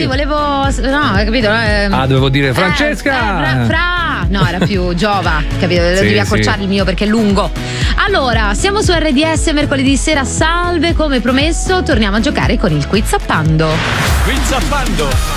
sì, volevo. No, capito? Dovevo dire Francesca. No, era più Giova, capito? Devi accorciare il mio perché è lungo. Allora, siamo su RDS mercoledì sera. Salve, come promesso, torniamo a giocare con il Quiz Zappando. Quiz Zappando.